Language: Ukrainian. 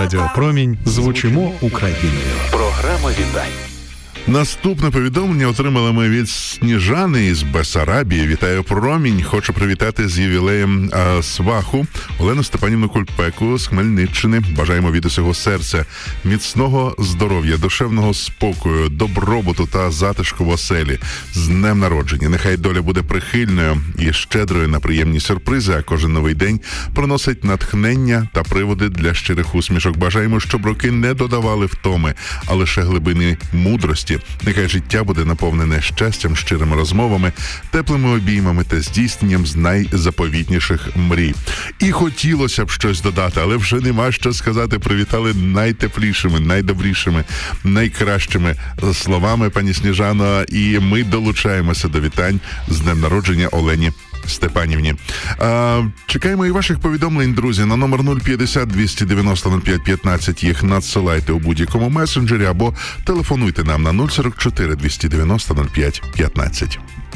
Радіо Промінь. Звучимо Україною. Програма вітань. Наступне повідомлення отримали ми від Сніжани із Бесарабії. Вітаю, Промінь. Хочу привітати з ювілеєм сваху Олену Степанівну Кульпеку з Хмельниччини. Бажаємо від усього серця міцного здоров'я, душевного спокою, добробуту та затишку в оселі. З днем народження. Нехай доля буде прихильною і щедрою на приємні сюрпризи, а кожен новий день приносить натхнення та приводи для щирих усмішок. Бажаємо, щоб роки не додавали втоми, а лише глибини мудрості. Нехай життя буде наповнене щастям, щирими розмовами, теплими обіймами та здійсненням з найзаповітніших мрій. І хотілося б щось додати, але вже нема що сказати. Привітали найтеплішими, найдобрішими, найкращими словами, пані Сніжано. І ми долучаємося до вітань з днем народження Олені Степанівні. Чекаємо і ваших повідомлень, друзі, на номер 050 290 05 15. Їх надсилайте у будь-якому месенджері або телефонуйте нам на 044 290 05 15.